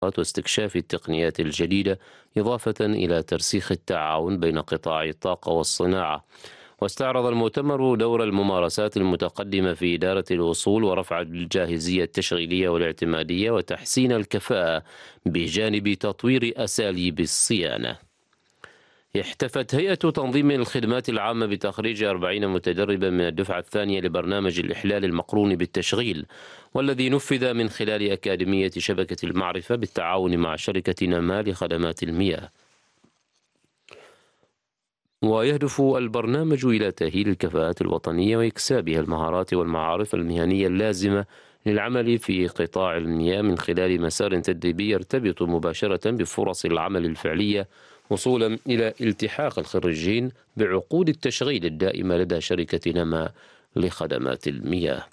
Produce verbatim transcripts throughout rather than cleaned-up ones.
واستكشاف التقنيات الجديدة، إضافة إلى ترسيخ التعاون بين قطاع الطاقة والصناعة. واستعرض المؤتمر دور الممارسات المتقدمة في إدارة الوصول ورفع الجاهزية التشغيلية والاعتمادية وتحسين الكفاءة بجانب تطوير أساليب الصيانة. احتفت هيئة تنظيم الخدمات العامة بتخريج أربعين متدربا من الدفعة الثانية لبرنامج الإحلال المقرون بالتشغيل، والذي نفذ من خلال أكاديمية شبكة المعرفة بالتعاون مع شركة نما لخدمات المياه. ويهدف البرنامج إلى تأهيل الكفاءات الوطنية وإكسابها المهارات والمعارف المهنية اللازمة للعمل في قطاع المياه من خلال مسار تدريبي يرتبط مباشرة بفرص العمل الفعلية، وصولا إلى التحاق الخريجين بعقود التشغيل الدائمة لدى شركة نما لخدمات المياه.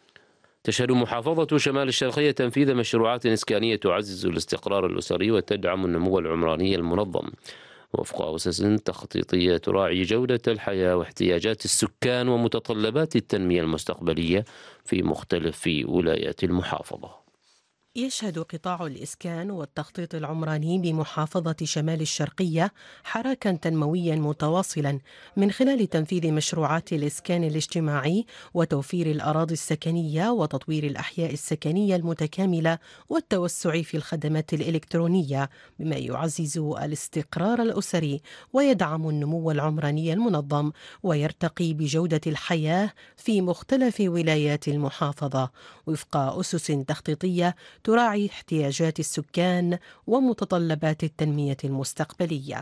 تشهد محافظة شمال الشرقية تنفيذ مشروعات إسكانية تعزز الاستقرار الأسري وتدعم النمو العمراني المنظم وفق أسس تخطيطية تراعي جودة الحياة واحتياجات السكان ومتطلبات التنمية المستقبلية في مختلف ولايات المحافظة. يشهد قطاع الإسكان والتخطيط العمراني بمحافظة شمال الشرقية حراكا تنمويا متواصلا من خلال تنفيذ مشروعات الإسكان الاجتماعي وتوفير الأراضي السكنية وتطوير الأحياء السكنية المتكاملة والتوسع في الخدمات الإلكترونية، بما يعزز الاستقرار الأسري ويدعم النمو العمراني المنظم ويرتقي بجودة الحياة في مختلف ولايات المحافظة وفق أسس تخطيطية تراعي احتياجات السكان ومتطلبات التنمية المستقبلية.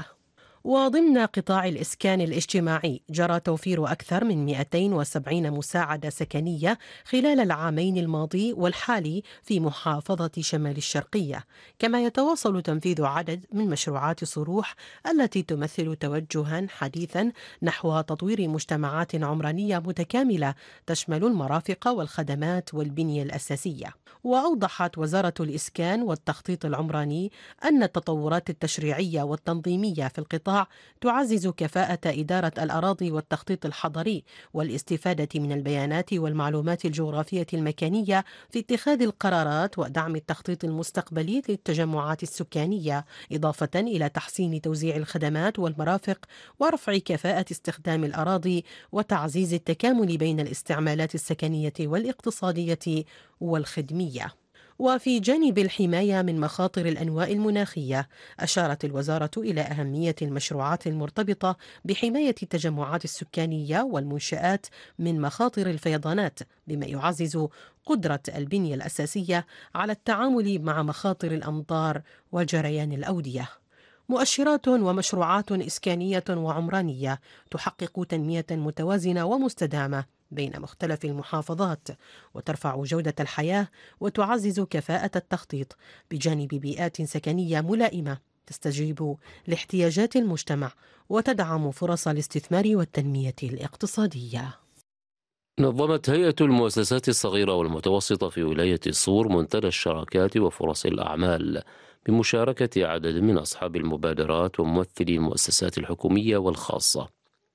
وضمن قطاع الإسكان الاجتماعي جرى توفير أكثر من مئتين وسبعين مساعدة سكنية خلال العامين الماضي والحالي في محافظة شمال الشرقية، كما يتواصل تنفيذ عدد من مشروعات صروح التي تمثل توجها حديثا نحو تطوير مجتمعات عمرانية متكاملة تشمل المرافق والخدمات والبنية الأساسية. وأوضحت وزارة الإسكان والتخطيط العمراني أن التطورات التشريعية والتنظيمية في القطاع تعزز كفاءة إدارة الأراضي والتخطيط الحضري والاستفادة من البيانات والمعلومات الجغرافية المكانية في اتخاذ القرارات ودعم التخطيط المستقبلي للتجمعات السكانية، إضافة إلى تحسين توزيع الخدمات والمرافق ورفع كفاءة استخدام الأراضي وتعزيز التكامل بين الاستعمالات السكنية والاقتصادية والخدمية. وفي جانب الحماية من مخاطر الأنواع المناخية، أشارت الوزارة إلى أهمية المشروعات المرتبطة بحماية التجمعات السكانية والمنشآت من مخاطر الفيضانات، بما يعزز قدرة البنية الأساسية على التعامل مع مخاطر الأمطار وجريان الأودية. مؤشرات ومشروعات إسكانية وعمرانية تحقق تنمية متوازنة ومستدامة بين مختلف المحافظات وترفع جودة الحياة وتعزز كفاءة التخطيط بجانب بيئات سكنية ملائمة تستجيب لاحتياجات المجتمع وتدعم فرص الاستثمار والتنمية الاقتصادية. نظمت هيئة المؤسسات الصغيرة والمتوسطة في ولاية الصور منتدى الشراكات وفرص الأعمال بمشاركة عدد من أصحاب المبادرات وممثلي المؤسسات الحكومية والخاصة.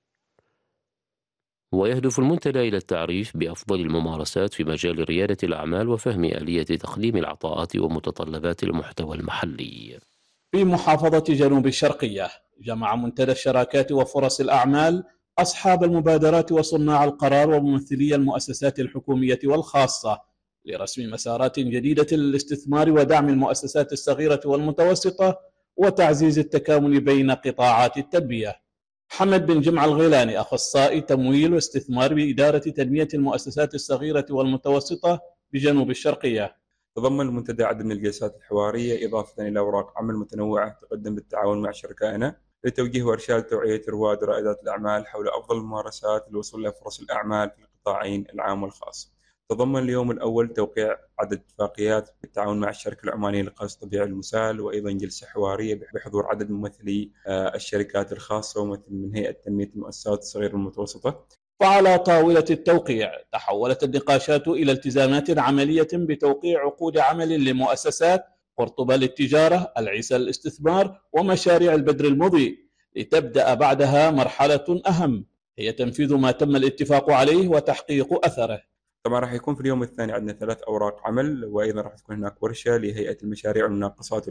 ويهدف المنتدى إلى التعريف بأفضل الممارسات في مجال ريادة الأعمال وفهم آلية تقديم العطاءات ومتطلبات المحتوى المحلي. في محافظة جنوب الشرقية جمع منتدى الشراكات وفرص الأعمال أصحاب المبادرات وصناع القرار وممثلي المؤسسات الحكومية والخاصة لرسم مسارات جديدة للاستثمار ودعم المؤسسات الصغيرة والمتوسطة وتعزيز التكامل بين قطاعات التنمية. حمد بن جمع الغيلاني أخصائي تمويل واستثمار بإدارة تنمية المؤسسات الصغيرة والمتوسطة بجنوب الشرقية. تضمن المنتدى عدد من الجلسات الحوارية إضافة إلى أوراق عمل متنوعة تقدم بالتعاون مع شركائنا لتوجيه وإرشاد توعية رواد ورائدات الأعمال حول أفضل الممارسات للوصول إلى فرص الأعمال في القطاعين العام والخاص. تضمن اليوم الأول توقيع عدد اتفاقيات بالتعاون مع الشركة العمانية للقص الطبيعي المسال، وأيضا جلسة حوارية بحضور عدد من ممثلي الشركات الخاصة ومثل من هيئة تنمية المؤسسات الصغيرة والمتوسطة. وعلى طاولة التوقيع تحولت النقاشات إلى التزامات عملية بتوقيع عقود عمل لمؤسسات قرطبة للتجارة، العيسى للاستثمار، ومشاريع البدر المضيء، لتبدأ بعدها مرحلة أهم هي تنفيذ ما تم الاتفاق عليه وتحقيق أثره. طبعا راح يكون في اليوم الثاني عندنا ثلاث أوراق عمل، وأيضا راح تكون هناك ورشة لهيئة المشاريع والمناقصات